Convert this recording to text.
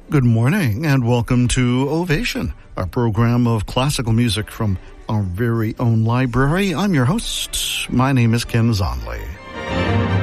Good morning and welcome to Ovation, a program of classical music from our very own library. I'm your host. My name is Ken Zonley.